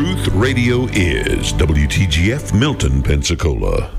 Truth Radio is WTGF Milton, Pensacola.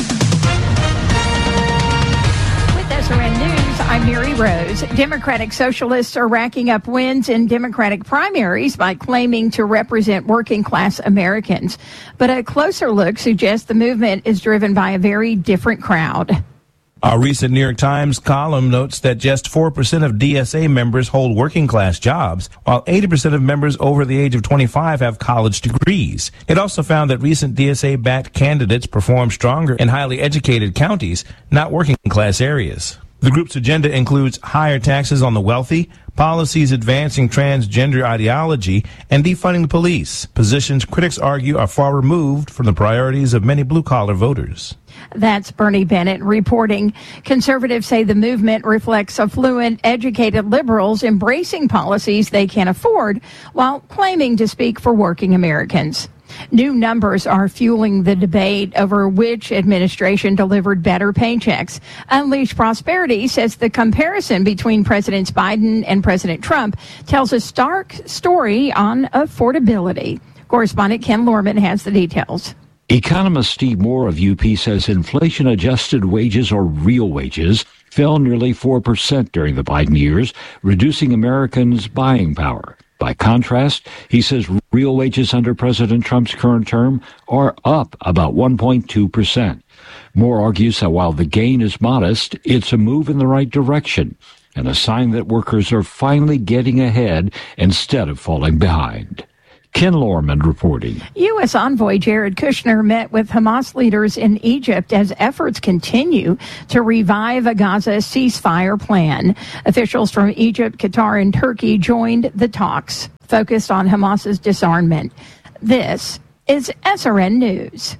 SRN News, I'm Mary Rose. Democratic Socialists are racking up wins in Democratic primaries by claiming to represent working-class Americans. But a closer look suggests the movement is driven by a very different crowd. A recent New York Times column notes that just 4% of DSA members hold working-class jobs, while 80% of members over the age of 25 have college degrees. It also found that recent DSA-backed candidates perform stronger in highly educated counties, not working-class areas. The group's agenda includes higher taxes on the wealthy, policies advancing transgender ideology, and defunding the police, positions critics argue are far removed from the priorities of many blue-collar voters. That's Bernie Bennett reporting. Conservatives say the movement reflects affluent, educated liberals embracing policies they can't afford while claiming to speak for working Americans. New numbers are fueling the debate over which administration delivered better paychecks. Unleash Prosperity says the comparison between Presidents Biden and President Trump tells a stark story on affordability. Correspondent Ken Lorman has the details. Economist Steve Moore of UP says inflation-adjusted wages, or real wages, fell nearly 4% during the Biden years, reducing Americans' buying power. By contrast, he says real wages under President Trump's current term are up about 1.2%. Moore argues that while the gain is modest, it's a move in the right direction and a sign that workers are finally getting ahead instead of falling behind. Ken Lorman reporting. U.S. envoy Jared Kushner met with Hamas leaders in Egypt as efforts continue to revive a Gaza ceasefire plan. Officials from Egypt, Qatar, and Turkey joined the talks focused on Hamas's disarmament. This is SRN News.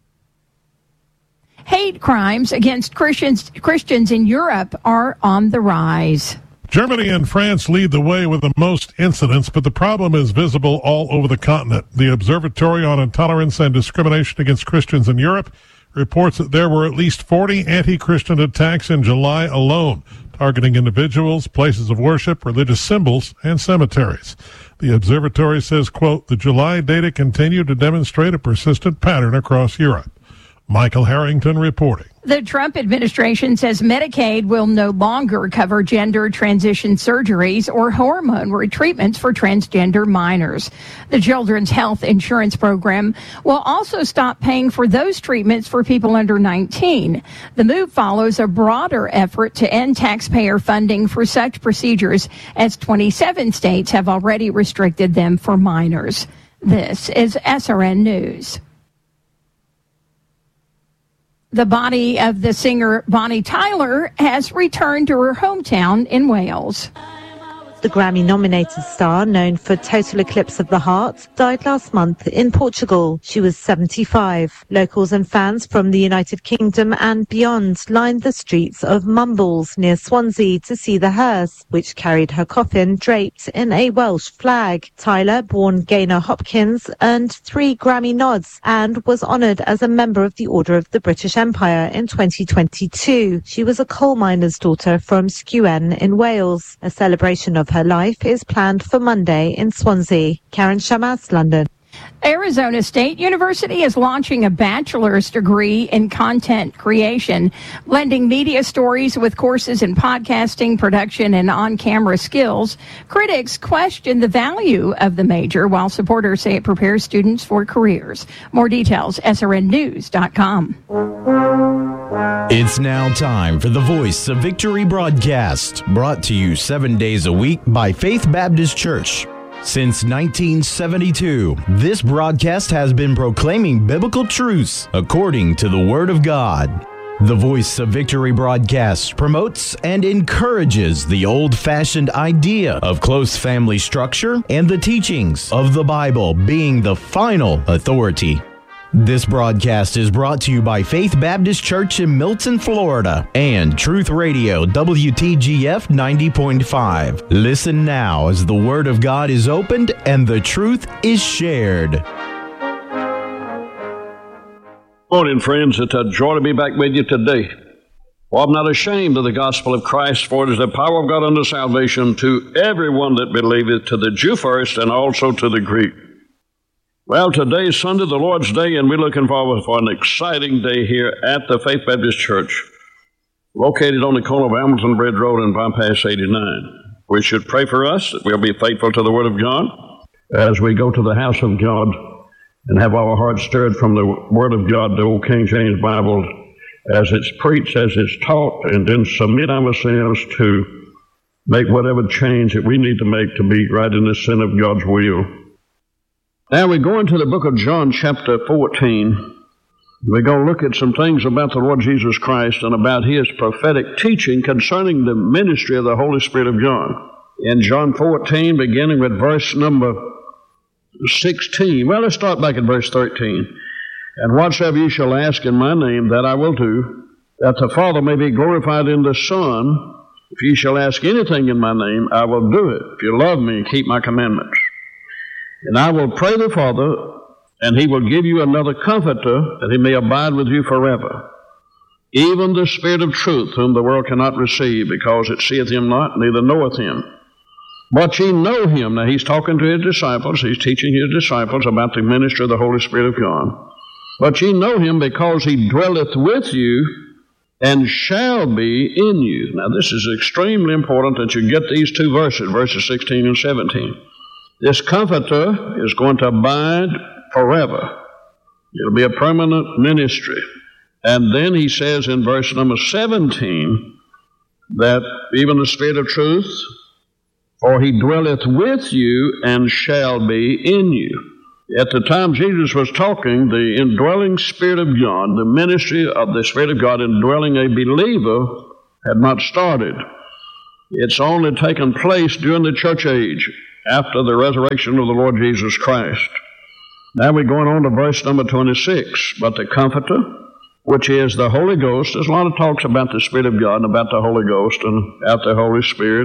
Hate crimes against Christians in Europe are on the rise. Germany and France lead the way with the most incidents, but the problem is visible all over the continent. The Observatory on Intolerance and Discrimination Against Christians in Europe reports that there were at least 40 anti-Christian attacks in July alone, targeting individuals, places of worship, religious symbols, and cemeteries. The observatory says, quote, the July data continue to demonstrate a persistent pattern across Europe. Michael Harrington reporting. The Trump administration says Medicaid will no longer cover gender transition surgeries or hormone retreatments for transgender minors. The Children's Health Insurance Program will also stop paying for those treatments for people under 19. The move follows a broader effort to end taxpayer funding for such procedures, as 27 states have already restricted them for minors. This is SRN News. The body of the singer Bonnie Tyler has returned to her hometown in Wales. The Grammy-nominated star, known for Total Eclipse of the Heart, died last month in Portugal. She was 75. Locals and fans from the United Kingdom and beyond lined the streets of Mumbles near Swansea to see the hearse, which carried her coffin draped in a Welsh flag. Tyler, born Gaynor Hopkins, earned 3 Grammy nods and was honoured as a member of the Order of the British Empire in 2022. She was a coal miner's daughter from Sgwen in Wales. A celebration of her life is planned for Monday in Swansea. Karen Shamas, London. Arizona State University is launching a bachelor's degree in content creation, blending media stories with courses in podcasting, production, and on-camera skills. Critics question the value of the major, while supporters say it prepares students for careers. More details, srnnews.com. It's now time for the Voice of Victory broadcast, brought to you 7 days a week by Faith Baptist Church. Since 1972, this broadcast has been proclaiming biblical truths according to the Word of God. The Voice of Victory broadcast promotes and encourages the old-fashioned idea of close family structure and the teachings of the Bible being the final authority. This broadcast is brought to you by Faith Baptist Church in Milton, Florida, and Truth Radio WTGF 90.5. Listen now as the Word of God is opened and the truth is shared. Morning, friends. It's a joy to be back with you today. For I'm not ashamed of the gospel of Christ, for it is the power of God unto salvation to everyone that believeth, to the Jew first and also to the Greek. Well, today's Sunday, the Lord's Day, and we're looking forward for an exciting day here at the Faith Baptist Church, located on the corner of Hamilton Bridge Road and Bypass 89. We should pray for us that we'll be faithful to the Word of God as we go to the house of God and have our hearts stirred from the Word of God, the old King James Bible, as it's preached, as it's taught, and then submit ourselves to make whatever change that we need to make to be right in the center of God's will. Now we go into the book of John, chapter 14. We're going to look at some things about the Lord Jesus Christ and about His prophetic teaching concerning the ministry of the Holy Spirit of God. In John 14, beginning with verse number 16. Well, let's start back at verse 13. And whatsoever ye shall ask in my name, that I will do, that the Father may be glorified in the Son. If ye shall ask anything in my name, I will do it. If you love me, keep my commandments. And I will pray the Father, and He will give you another Comforter, that He may abide with you forever. Even the Spirit of truth, whom the world cannot receive, because it seeth Him not, neither knoweth Him. But ye know Him. Now He's talking to His disciples. He's teaching His disciples about the ministry of the Holy Spirit of God. But ye know Him because He dwelleth with you and shall be in you. Now this is extremely important that you get these two verses, verses 16 and 17. This Comforter is going to abide forever. It'll be a permanent ministry. And then he says in verse number 17 that even the Spirit of truth, for He dwelleth with you and shall be in you. At the time Jesus was talking, the indwelling Spirit of God, the ministry of the Spirit of God indwelling a believer had not started. It's only taken place during the church age, after the resurrection of the Lord Jesus Christ. Now we're going on to verse number 26. But the Comforter, which is the Holy Ghost, there's a lot of talks about the Spirit of God and about the Holy Ghost and about the Holy Spirit.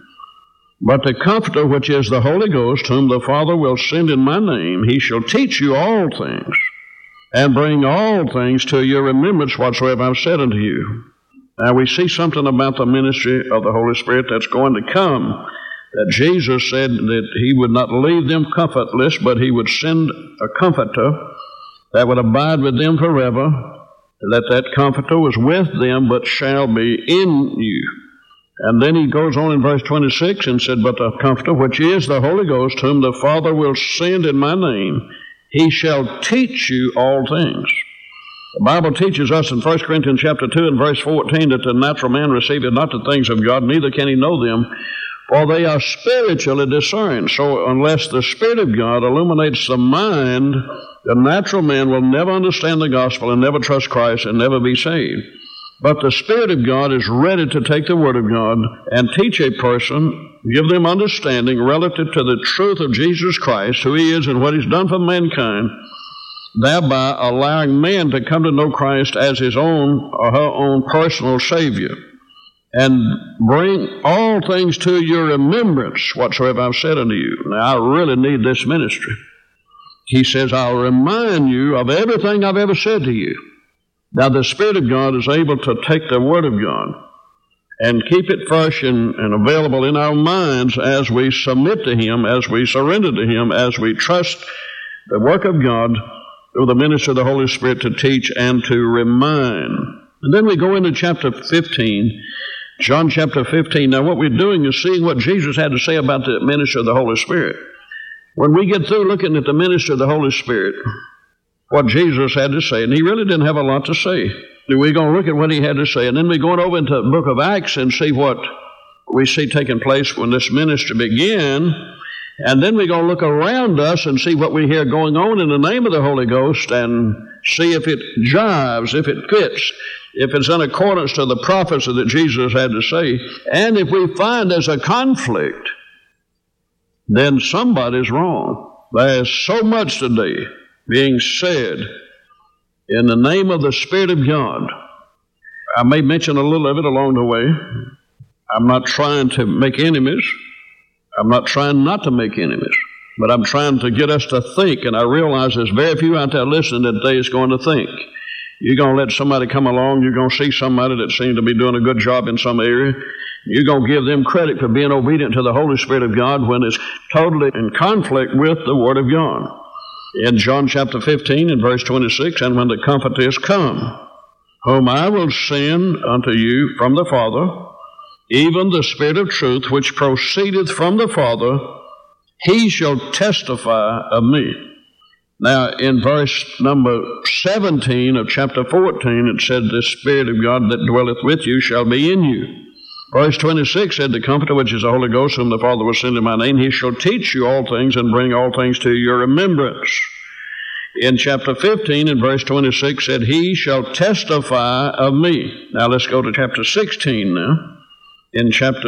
But the Comforter, which is the Holy Ghost, whom the Father will send in my name, He shall teach you all things, and bring all things to your remembrance whatsoever I've said unto you. Now we see something about the ministry of the Holy Spirit that's going to come, that Jesus said that He would not leave them comfortless, but He would send a Comforter that would abide with them forever, that Comforter was with them, but shall be in you. And then he goes on in verse 26 and said, but the Comforter, which is the Holy Ghost, whom the Father will send in my name, He shall teach you all things. The Bible teaches us in 1 Corinthians chapter 2 and verse 14 that the natural man receiveth not the things of God, neither can he know them, for they are spiritually discerned. So unless the Spirit of God illuminates the mind, the natural man will never understand the gospel and never trust Christ and never be saved. But the Spirit of God is ready to take the Word of God and teach a person, give them understanding relative to the truth of Jesus Christ, who He is and what He's done for mankind, thereby allowing man to come to know Christ as his own or her own personal Savior. And bring all things to your remembrance whatsoever I've said unto you. Now, I really need this ministry. He says, I'll remind you of everything I've ever said to you. Now, the Spirit of God is able to take the Word of God and keep it fresh and available in our minds as we submit to Him, as we surrender to Him, as we trust the work of God through the ministry of the Holy Spirit to teach and to remind. And then we go into chapter 15, John chapter 15. Now, what we're doing is seeing what Jesus had to say about the ministry of the Holy Spirit. When we get through looking at the ministry of the Holy Spirit, what Jesus had to say, and He really didn't have a lot to say. We're going to look at what He had to say, and then we're going over into the book of Acts and see what we see taking place when this ministry began, and then we're going to look around us and see what we hear going on in the name of the Holy Ghost and see if it jives, if it fits, if it's in accordance to the prophecy that Jesus had to say. And if we find there's a conflict, then somebody's wrong. There's so much today being said in the name of the Spirit of God. I may mention a little of it along the way. I'm not trying to make enemies. I'm not trying not to make enemies. But I'm trying to get us to think, and I realize there's very few out there listening today is going to think. You're going to let somebody come along, you're going to see somebody that seems to be doing a good job in some area, you're going to give them credit for being obedient to the Holy Spirit of God when it's totally in conflict with the Word of God. In John chapter 15 and verse 26, and when the Comforter is come, whom I will send unto you from the Father, even the Spirit of truth, which proceedeth from the Father, he shall testify of me. Now, in verse number 17 of chapter 14, it said, the Spirit of God that dwelleth with you shall be in you. Verse 26 said, the Comforter, which is the Holy Ghost, whom the Father will send in my name, he shall teach you all things and bring all things to your remembrance. In chapter 15 and verse 26 said, he shall testify of me. Now let's go to chapter 16 now. In chapter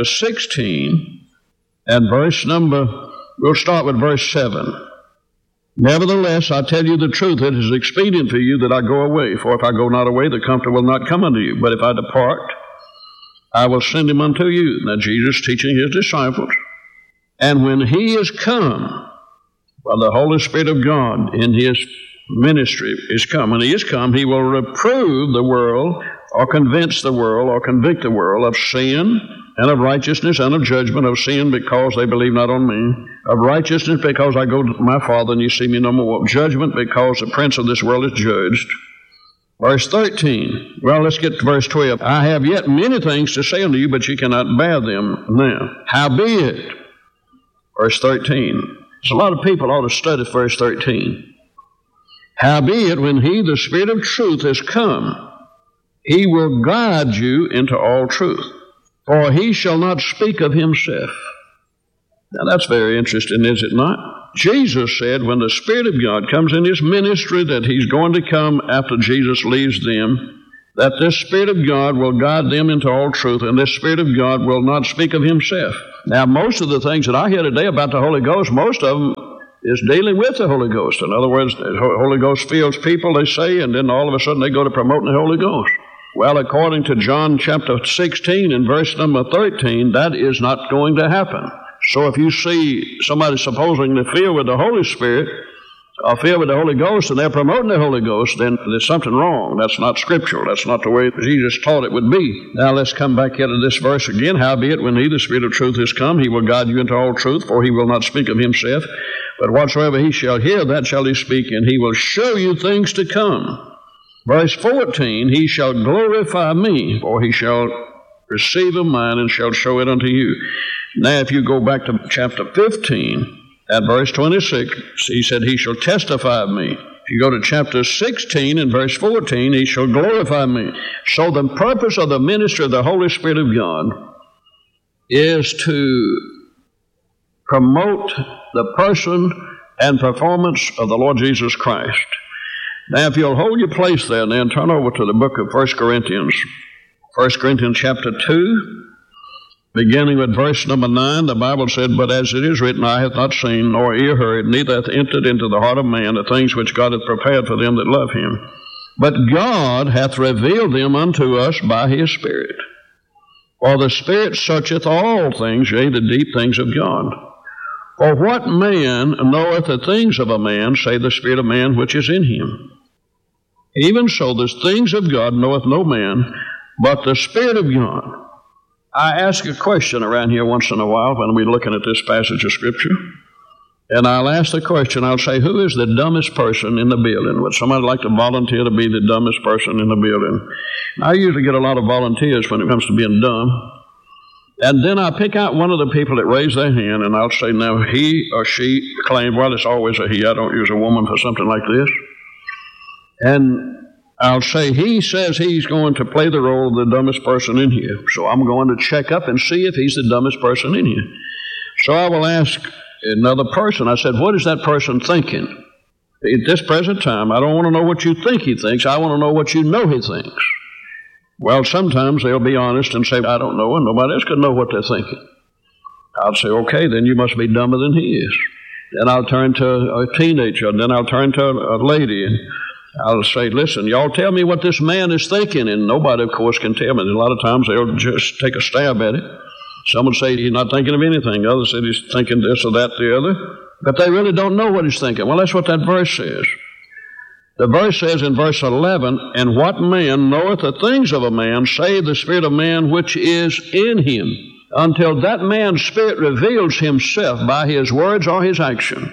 16 and verse number, we'll start with verse 7. Nevertheless, I tell you the truth, it is expedient for you that I go away. For if I go not away, the Comforter will not come unto you. But if I depart, I will send him unto you. Now Jesus teaching his disciples. And when he is come, well, the Holy Spirit of God in his ministry is come. When he is come, he will reprove the world, or convince the world, or convict the world of sin, and of righteousness, and of judgment. Of sin because they believe not on me. Of righteousness because I go to my Father and you see me no more. Of judgment because the prince of this world is judged. Verse 13. Well, let's get to verse 12. I have yet many things to say unto you, but you cannot bear them now. Howbeit. Verse 13. So a lot of people ought to study verse 13. Howbeit, when he, the Spirit of truth, is come, he will guide you into all truth. For he shall not speak of himself. Now that's very interesting, is it not? Jesus said when the Spirit of God comes in his ministry that he's going to come after Jesus leaves them, that this Spirit of God will guide them into all truth, and this Spirit of God will not speak of himself. Now most of the things that I hear today about the Holy Ghost, most of them is dealing with the Holy Ghost. In other words, the Holy Ghost fills people, they say, and then all of a sudden they go to promoting the Holy Ghost. Well, according to John chapter 16 and verse number 13, that is not going to happen. So if you see somebody supposing to fill with the Holy Spirit or fill with the Holy Ghost and they're promoting the Holy Ghost, then there's something wrong. That's not scriptural. That's not the way Jesus taught it would be. Now let's come back into this verse again. Howbeit, when he, the Spirit of truth, is come, he will guide you into all truth, for he will not speak of himself. But whatsoever he shall hear, that shall he speak, and he will show you things to come. Verse 14, he shall glorify me, for he shall receive of mine and shall show it unto you. Now, if you go back to chapter 15, at verse 26, he said, he shall testify of me. If you go to chapter 16 and verse 14, he shall glorify me. So the purpose of the ministry of the Holy Spirit of God is to promote the person and performance of the Lord Jesus Christ. Now, if you'll hold your place there and then turn over to the book of 1 Corinthians. 1 Corinthians chapter 2, beginning with verse number 9, the Bible said, but as it is written, eye hath not seen, nor ear heard, neither hath entered into the heart of man the things which God hath prepared for them that love him. But God hath revealed them unto us by his Spirit. For the Spirit searcheth all things, yea, the deep things of God. For what man knoweth the things of a man, save the spirit of man which is in him? Even so, the things of God knoweth no man, but the Spirit of God. I ask a question around here once in a while when we're looking at this passage of Scripture. And I'll ask the question, I'll say, who is the dumbest person in the building? Would somebody like to volunteer to be the dumbest person in the building? I usually get a lot of volunteers when it comes to being dumb. And then I pick out one of the people that raise their hand, and I'll say, now, he or she claims, well, it's always a he. I don't use a woman for something like this. And I'll say, he says he's going to play the role of the dumbest person in here. So I'm going to check up and see if he's the dumbest person in here. So I will ask another person, I said, what is that person thinking? At this present time, I don't want to know what you think he thinks. I want to know what you know he thinks. Well, sometimes they'll be honest and say, I don't know, and nobody else can know what they're thinking. I'll say, okay, then you must be dumber than he is. Then I'll turn to a teenager, and then I'll turn to a lady, and I'll say, listen, y'all tell me what this man is thinking, and nobody, of course, can tell me. A lot of times they'll just take a stab at it. Some would say he's not thinking of anything. Others say he's thinking this or that, the other. But they really don't know what he's thinking. Well, that's what that verse says. The verse says in verse 11, and what man knoweth the things of a man, save the spirit of man which is in him, until that man's spirit reveals himself by his words or his action.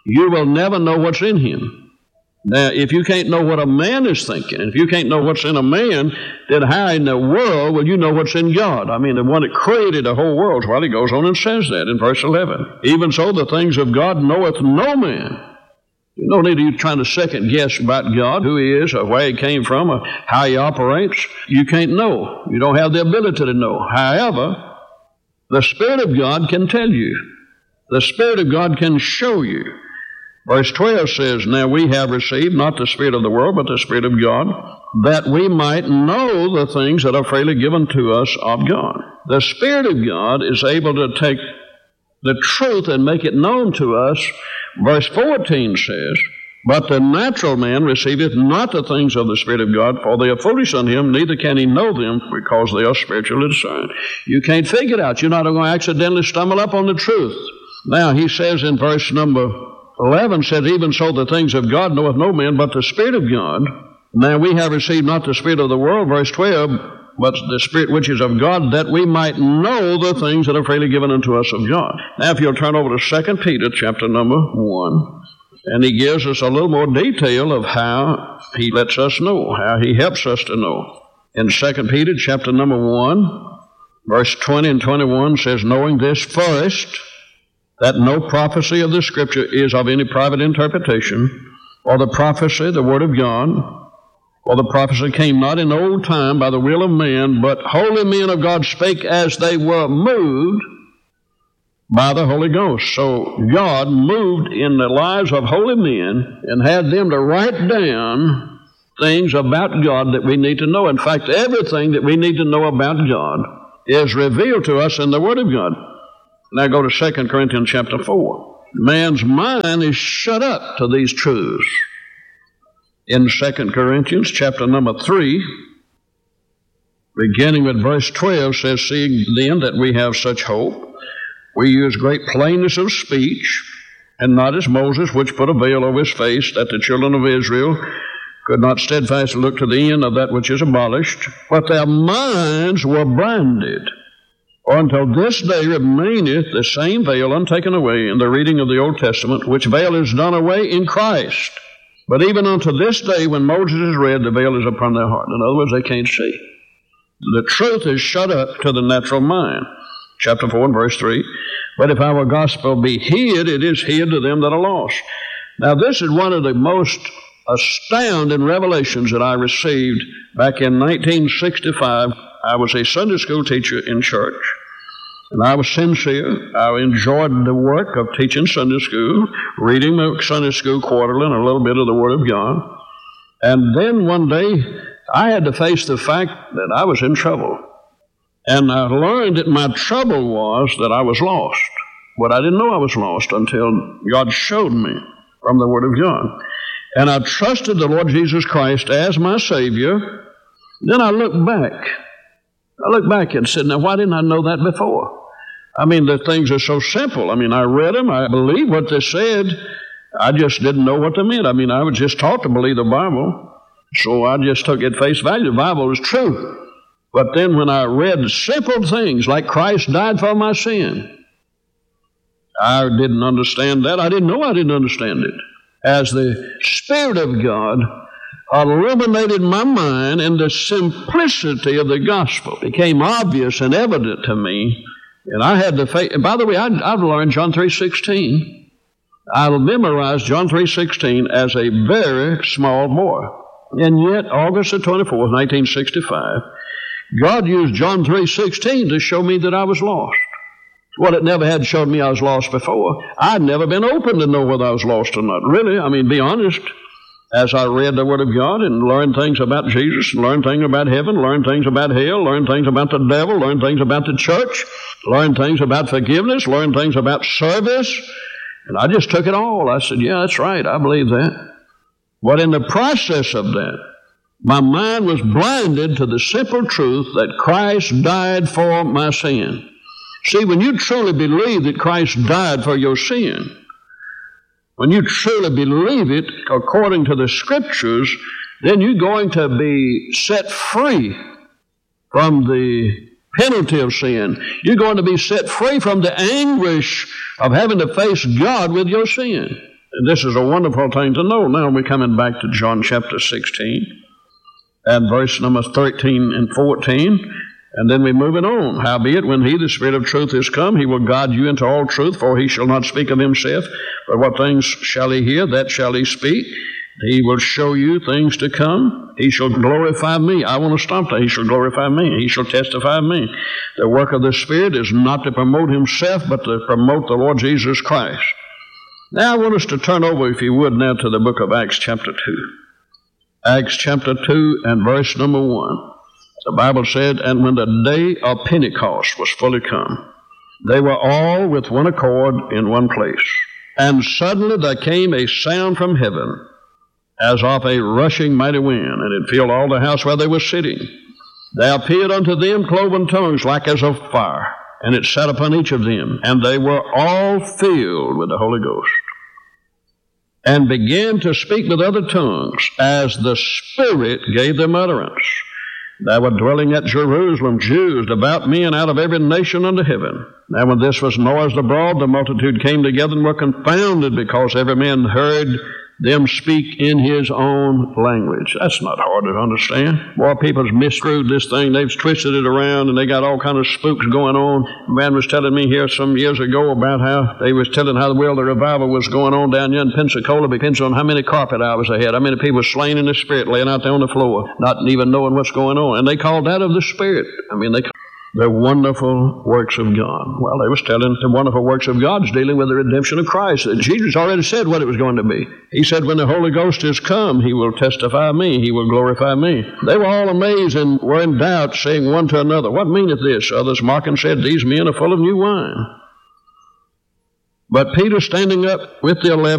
you will never know what's in him. Now, if you can't know what a man is thinking, and if you can't know what's in a man, then how in the world will you know what's in God? I mean, the one that created the whole world. Well, he goes on and says that in verse 11. Even so, the things of God knoweth no man. You don't need to be trying to second guess about God, who he is, or where he came from, or how he operates. You can't know. You don't have the ability to know. However, the Spirit of God can tell you. The Spirit of God can show you. Verse 12 says, now we have received not the Spirit of the world, but the Spirit of God, that we might know the things that are freely given to us of God. The Spirit of God is able to take the truth and make it known to us. Verse 14 says, but the natural man receiveth not the things of the Spirit of God, for they are foolish unto him, neither can he know them, because they are spiritually discerned. You can't figure it out. You're not going to accidentally stumble up on the truth. Now, he says in verse number 11 says, even so the things of God knoweth no man, but the Spirit of God. Now we have received not the spirit of the world, verse 12, but the Spirit which is of God, that we might know the things that are freely given unto us of God. Now if you'll turn over to 2 Peter chapter number 1, and he gives us a little more detail of how he lets us know, how he helps us to know. In 2 Peter chapter number 1, verse 20 and 21 says, knowing this first, that no prophecy of the Scripture is of any private interpretation, or the prophecy, the Word of God, or the prophecy came not in old time by the will of man, but holy men of God spake as they were moved by the Holy Ghost. So God moved in the lives of holy men and had them to write down things about God that we need to know. In fact, everything that we need to know about God is revealed to us in the Word of God. Now go to 2 Corinthians chapter 4. Man's mind is shut up to these truths. In 2 Corinthians chapter number 3, beginning with verse 12, says, seeing then that we have such hope, we use great plainness of speech, and not as Moses, which put a veil over his face, that the children of Israel could not steadfastly look to the end of that which is abolished, but their minds were blinded. For until this day remaineth the same veil untaken away in the reading of the Old Testament, which veil is done away in Christ. But even unto this day, when Moses is read, the veil is upon their heart. In other words, they can't see. The truth is shut up to the natural mind. Chapter 4 and verse 3. But if our gospel be hid, it is hid to them that are lost. Now, this is one of the most astounding revelations that I received back in 1965. I was a Sunday school teacher in church, and I was sincere. I enjoyed the work of teaching Sunday school, reading the Sunday school quarterly and a little bit of the Word of God. And then one day, I had to face the fact that I was in trouble. And I learned that my trouble was that I was lost. But I didn't know I was lost until God showed me from the Word of God. And I trusted the Lord Jesus Christ as my Savior. Then I looked back. And said, now, why didn't I know that before? I mean, the things are so simple. I mean, I read them. I believe what they said. I just didn't know what they meant. I mean, I was just taught to believe the Bible. So I just took it at face value. The Bible is true. But then when I read simple things like Christ died for my sin, I didn't understand that. I didn't know I didn't understand it. As the Spirit of God illuminated my mind, and the simplicity of the gospel became obvious and evident to me. And I had the faith. And by the way, I've learned John 3:16. I memorized John 3:16 as a very small boy. And yet, August the 24th, 1965, God used John 3:16 to show me that I was lost. Well, it never had showed me I was lost before. I'd never been open to know whether I was lost or not. Really, I mean, be honest. As I read the Word of God and learned things about Jesus, learned things about heaven, learned things about hell, learned things about the devil, learned things about the church, learned things about forgiveness, learned things about service, and I just took it all. I said, yeah, that's right, I believe that. But in the process of that, my mind was blinded to the simple truth that Christ died for my sin. See, when you truly believe that Christ died for your sin, when you truly believe it according to the Scriptures, then you're going to be set free from the penalty of sin. You're going to be set free from the anguish of having to face God with your sin. This is a wonderful thing to know. Now we're coming back to John chapter 16 and verse number 13 and 14. And then we're moving on. Howbeit, when he, the Spirit of truth, is come, he will guide you into all truth, for he shall not speak of himself, but what things shall he hear, that shall he speak. He will show you things to come. He shall glorify me. I want to stop there. He shall glorify me. He shall testify of me. The work of the Spirit is not to promote himself, but to promote the Lord Jesus Christ. Now I want us to turn over, if you would, now to the book of Acts chapter 2. Acts chapter 2 and verse number 1. The Bible said, and when the day of Pentecost was fully come, they were all with one accord in one place. And suddenly there came a sound from heaven, as of a rushing mighty wind, and it filled all the house where they were sitting. There appeared unto them cloven tongues like as of fire, and it sat upon each of them, and they were all filled with the Holy Ghost, and began to speak with other tongues, as the Spirit gave them utterance. There were dwelling at Jerusalem Jews, devout men out of every nation under heaven. Now when this was noised abroad, the multitude came together and were confounded, because every man heard them speak in his own language. That's not hard to understand. Boy, people's misconstrued this thing. They've twisted it around, and they got all kind of spooks going on. A man was telling me here some years ago about how they was telling how the revival was going on down here in Pensacola. Depends on how many carpet hours they had, how many people were slain in the Spirit, laying out there on the floor, not even knowing what's going on. And they called that of the Spirit. The wonderful works of God. Well, they was telling the wonderful works of God is dealing with the redemption of Christ. Jesus already said what it was going to be. He said, when the Holy Ghost is come, he will testify of me. He will glorify me. They were all amazed and were in doubt, saying one to another, what meaneth this? Others mocking said, these men are full of new wine. But Peter, standing up with the 11,